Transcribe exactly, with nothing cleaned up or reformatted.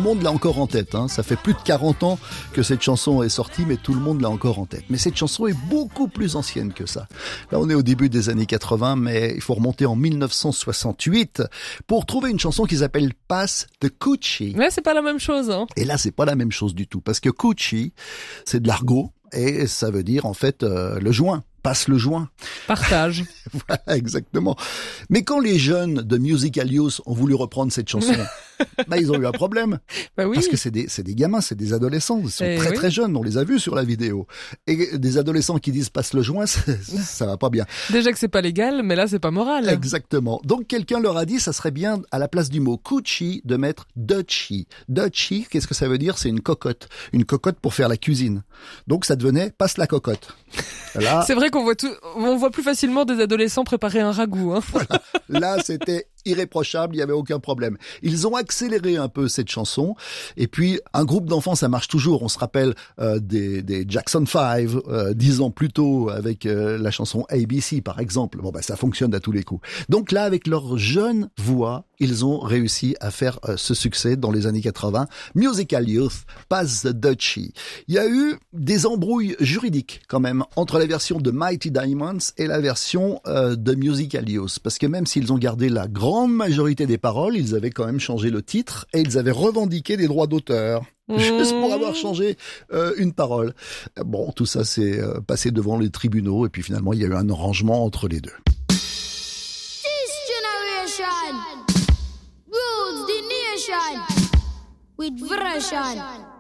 monde l'a encore en tête, hein. Ça fait plus de quarante ans que cette chanson est sortie, mais tout le monde l'a encore en tête. Mais cette chanson est beaucoup plus ancienne que ça. Là, on est au début des années quatre-vingts, mais il faut remonter en mille neuf cent soixante-huit pour trouver une chanson qui s'appelle Pass the Coochie. Ouais, c'est pas la même chose, hein. Et là, c'est pas la même chose du tout, parce que Coochie, c'est de l'argot, et ça veut dire, en fait, euh, le joint. Passe le joint. Partage. Voilà, exactement. Mais quand les jeunes de Musical Youth ont voulu reprendre cette chanson, bah, ils ont eu un problème. Bah oui. Parce que c'est des, c'est des gamins, c'est des adolescents. Ils sont Et très oui. très jeunes. On les a vus sur la vidéo. Et des adolescents qui disent passe le joint, ça, ça va pas bien. Déjà que c'est pas légal, mais là c'est pas moral. Exactement. Donc quelqu'un leur a dit, ça serait bien à la place du mot coochie de mettre dutchie. Dutchie, qu'est-ce que ça veut dire? C'est une cocotte. Une cocotte pour faire la cuisine. Donc ça devenait passe la cocotte. Là, C'est vrai qu'on voit tout, on voit plus facilement des adolescents préparer un ragoût, hein. voilà. Là, c'était irréprochable, il n'y avait aucun problème. Ils ont accéléré un peu cette chanson. Et puis, un groupe d'enfants, ça marche toujours. On se rappelle euh, des, des Jackson five, euh, dix ans plus tôt, avec euh, la chanson A B C, par exemple. Bon, bah, ça fonctionne à tous les coups. Donc là, avec leur jeune voix, ils ont réussi à faire euh, ce succès dans les années quatre-vingts. Musical Youth, Pass the Dutchie. Il y a eu des embrouilles juridiques, quand même, entre la version de Mighty Diamonds et la version euh, de Musical Youth. Parce que même s'ils ont gardé la grande majorité des paroles, ils avaient quand même changé le titre et ils avaient revendiqué des droits d'auteur. Mmh. Juste pour avoir changé euh, une parole. Bon, tout ça s'est euh, passé devant les tribunaux et puis finalement il y a eu un arrangement entre les deux. This generation rules the nation with version.